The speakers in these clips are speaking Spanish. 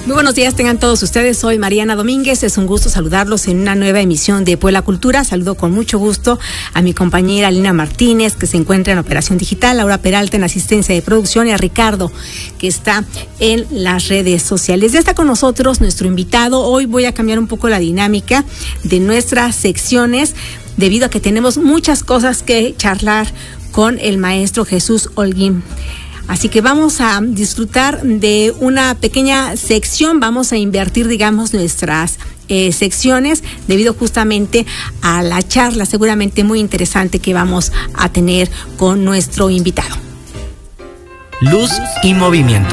Muy buenos días tengan todos ustedes, soy Mariana Domínguez, es un gusto saludarlos en una nueva emisión de Puebla Cultura. Saludo con mucho gusto a mi compañera Lina Martínez, que se encuentra en Operación Digital, Laura Peralta en Asistencia de Producción y a Ricardo, que está en las redes sociales. Ya está con nosotros nuestro invitado. Hoy voy a cambiar un poco la dinámica de nuestras secciones, debido a que tenemos muchas cosas que charlar con el maestro Jesús Holguín. Así que vamos a disfrutar de una pequeña sección, vamos a invertir, digamos, nuestras secciones debido justamente a la charla seguramente muy interesante que vamos a tener con nuestro invitado. Luz y movimiento.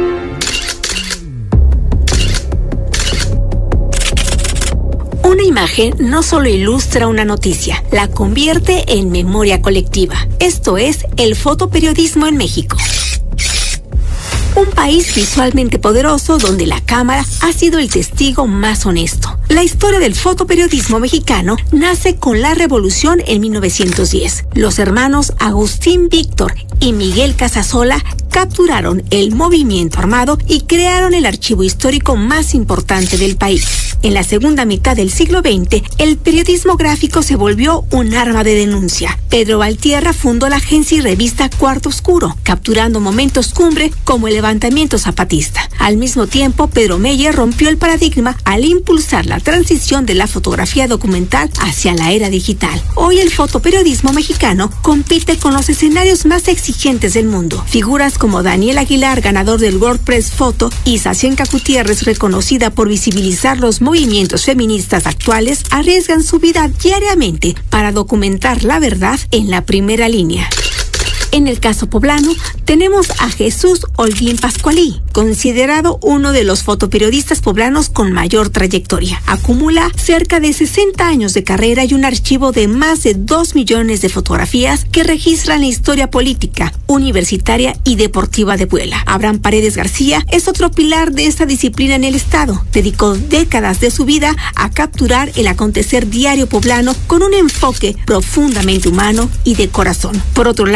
Una imagen no solo ilustra una noticia, la convierte en memoria colectiva. Esto es el fotoperiodismo en México. Un país visualmente poderoso donde la cámara ha sido el testigo más honesto. La historia del fotoperiodismo mexicano nace con la revolución en 1910. Los hermanos Agustín Víctor y Miguel Casasola capturaron el movimiento armado y crearon el archivo histórico más importante del país. En la segunda mitad del siglo XX, el periodismo gráfico se volvió un arma de denuncia. Pedro Valtierra fundó la agencia y revista Cuarto Oscuro, capturando momentos cumbre como el levantamiento zapatista. Al mismo tiempo, Pedro Meyer rompió el paradigma al impulsar la transición de la fotografía documental hacia la era digital. Hoy el fotoperiodismo mexicano compite con los escenarios más exigentes del mundo. Figuras como Daniel Aguilar, ganador del World Press Photo, y Zacienka Gutiérrez, reconocida por visibilizar los movimientos feministas actuales, arriesgan su vida diariamente para documentar la verdad en la primera línea. En el caso poblano, tenemos a Jesús Holguín Pascualí, considerado uno de los fotoperiodistas poblanos con mayor trayectoria. Acumula cerca de 60 años de carrera y un archivo de más de 2 millones de fotografías que registran la historia política, universitaria y deportiva de Puebla. Abraham Paredes García es otro pilar de esta disciplina en el estado. Dedicó décadas de su vida a capturar el acontecer diario poblano con un enfoque profundamente humano y de corazón. Por otro lado,